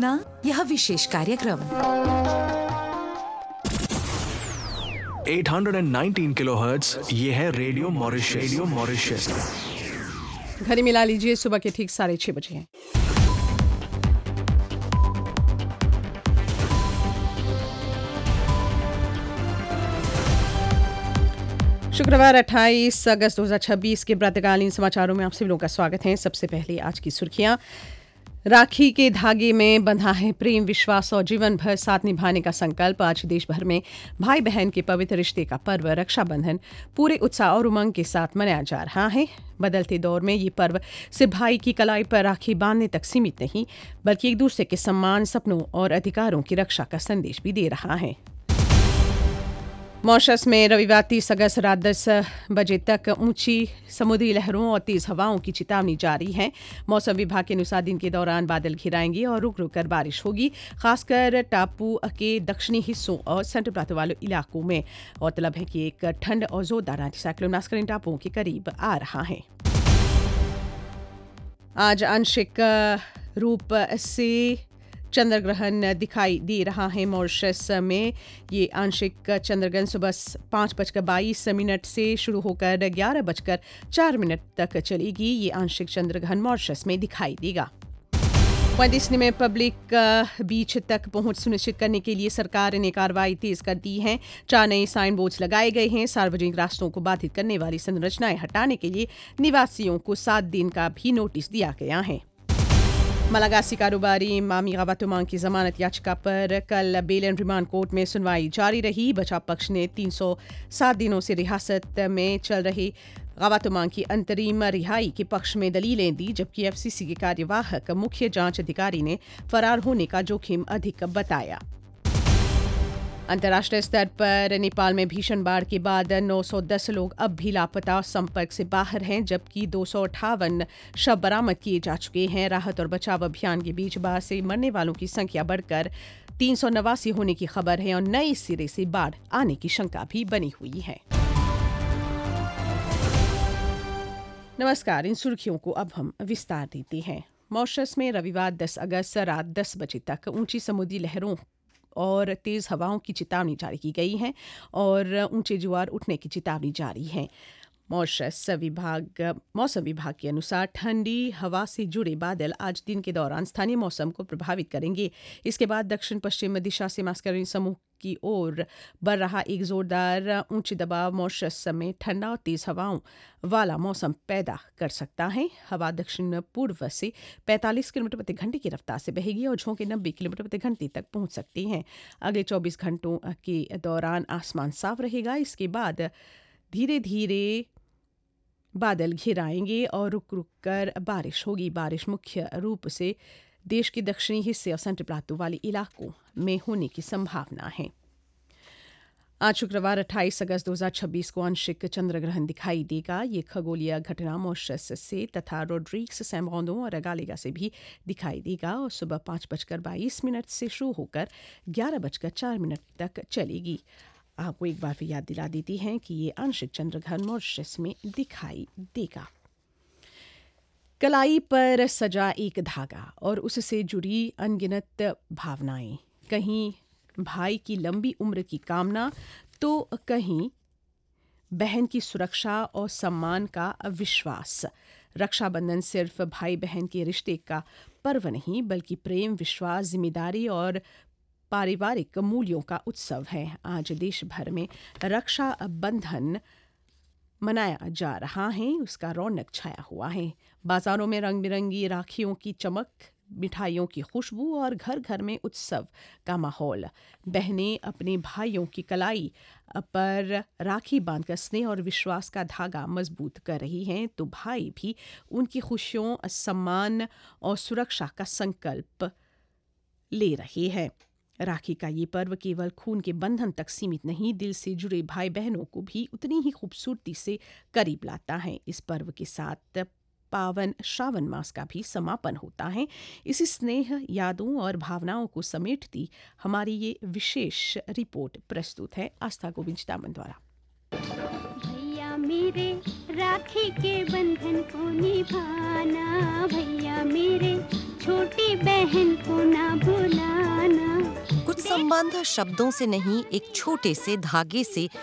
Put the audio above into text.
सुना यह विशेष कार्यक्रम 819 किलोहर्ट्ज, ये है रेडियो मॉरिशस। घड़ी मिला लीजिए, सुबह के ठीक 6:30 बजे हैं। शुक्रवार 28 अगस्त 2026 के प्रातःकालीन समाचारों में आप सभी लोगों का स्वागत है। सबसे पहले आज की सुर्खियां। राखी के धागे में बंधा है प्रेम, विश्वास और जीवन भर साथ निभाने का संकल्प। आज देश भर में भाई बहन के पवित्र रिश्ते का पर्व रक्षाबंधन पूरे उत्साह और उमंग के साथ मनाया जा रहा है। बदलते दौर में ये पर्व सिर्फ भाई की कलाई पर राखी बांधने तक सीमित नहीं, बल्कि एक दूसरे के सम्मान, सपनों और अधिकारों की रक्षा का संदेश भी दे रहा है। मॉरिशस में रविवार 30 अगस्त रात 10 बजे तक ऊंची समुद्री लहरों और तेज हवाओं की चेतावनी जारी है। मौसम विभाग के अनुसार दिन के दौरान बादल घिराएंगे और रुक रुक कर बारिश होगी, खासकर टापू के दक्षिणी हिस्सों और सेंट्रल प्लाटो वाले इलाकों में। गौरतलब है कि एक ठंड और जोरदार एंटीसाइक्लोन मास्करेन टापुओं के करीब आ रहा है। आज आंशिक रूप से चंद्र ग्रहण दिखाई दे रहा है। मॉरिशस में ये आंशिक चंद्र ग्रहण सुबह 5:22 से शुरू होकर 11:04 तक चलेगी। ये आंशिक चंद्र ग्रहण मॉरिशस में दिखाई देगा। डिस्नी में पब्लिक बीच तक पहुंच सुनिश्चित करने के लिए सरकार ने कार्रवाई तेज कर दी है। 4 नए साइन बोर्ड्स लगाए गए हैं। सार्वजनिक रास्तों को बाधित करने वाली संरचनाएं हटाने के लिए निवासियों को 7 दिन का भी नोटिस दिया गया है। मलागासी कारोबारी मामी गावातुमांग की जमानत याचिका पर कल बेल एंड रिमांड कोर्ट में सुनवाई जारी रही। बचाव पक्ष ने 307 दिनों से हिरासत में चल रही गावातुमांग की अंतरिम रिहाई के पक्ष में दलीलें दी, जबकि एफसीसी के कार्यवाहक मुख्य जांच अधिकारी ने फरार होने का जोखिम अधिक बताया। अंतर्राष्ट्रीय स्तर पर नेपाल में भीषण बाढ़ के बाद 910 लोग अब भी लापता संपर्क से बाहर हैं, जबकि 258 शव बरामद किए जा चुके हैं। राहत और बचाव अभियान के बीच बाढ़ से मरने वालों की संख्या बढ़कर 389 होने की खबर है और नए सिरे से बाढ़ आने की शंका भी बनी हुई है। नमस्कार, इन सुर्खियों को अब हम विस्तार देते हैं। मॉरिशस में रविवार 10 अगस्त रात 10 बजे तक ऊंची समुद्री लहरों और तेज हवाओं की चेतावनी जारी की गई है और ऊंचे ज्वार उठने की चेतावनी जारी है। मौसम विभाग के अनुसार ठंडी हवा से जुड़े बादल आज दिन के दौरान स्थानीय मौसम को प्रभावित करेंगे। इसके बाद दक्षिण पश्चिम दिशा से मास्करेन समूह की ओर बढ़ रहा एक जोरदार ऊंचे दबाव मॉरिशस में ठंडा और तेज हवाओं वाला मौसम पैदा कर सकता है। हवा दक्षिण पूर्व से 45 किलोमीटर प्रति घंटे की रफ्तार से बहेगी और झोंके 90 किलोमीटर प्रति घंटे तक पहुंच सकती हैं। अगले 24 घंटों के दौरान आसमान साफ रहेगा। इसके बाद धीरे धीरे बादल घिराएंगे और रुक रुक कर बारिश होगी। बारिश मुख्य रूप से देश के दक्षिणी हिस्से और सेंट्रल प्लाटो वाले इलाकों में होने की संभावना है। आज शुक्रवार 28 अगस्त 2026 को आंशिक चंद्र ग्रहण दिखाई देगा। ये खगोलीय घटना मॉरिशस से तथा रोड्रिग्स, सैमरोंदो और गालेगा से भी दिखाई देगा और सुबह 5:22 से शुरू होकर 11:04 तक चलेगी। आपको एक बार फिर याद दिला देती हैं कि ये आंशिक चंद्र ग्रहण मॉरिशस में दिखाई देगा। कलाई पर सजा एक धागा और उससे जुड़ी अनगिनत भावनाएं, कहीं भाई की लंबी उम्र की कामना तो कहीं बहन की सुरक्षा और सम्मान का विश्वास। रक्षाबंधन सिर्फ भाई बहन के रिश्ते का पर्व नहीं, बल्कि प्रेम, विश्वास, जिम्मेदारी और पारिवारिक मूल्यों का उत्सव है। आज देश भर में रक्षा बंधन मनाया जा रहा है, उसका रौनक छाया हुआ है। बाजारों में रंग बिरंगी राखियों की चमक, मिठाइयों की खुशबू और घर घर में उत्सव का माहौल। बहनें अपने भाइयों की कलाई पर राखी बांधकर स्नेह और विश्वास का धागा मजबूत कर रही हैं, तो भाई भी उनकी खुशियों, सम्मान और सुरक्षा का संकल्प ले रहे हैं। राखी का ये पर्व केवल खून के बंधन तक सीमित नहीं, दिल से जुड़े भाई बहनों को भी उतनी ही खूबसूरती से करीब लाता है। इस पर्व के साथ पावन श्रावण मास का भी समापन होता है। इसी स्नेह, यादों और भावनाओं को समेटती हमारी ये विशेष रिपोर्ट प्रस्तुत है आस्था गोविंद दामन द्वारा। भैया मेरे राखी के बंधन को निभाना, भैया मेरे छोटी बहन को ना भूलना। संबंध शब्दों से नहीं, एक छोटे से धागे से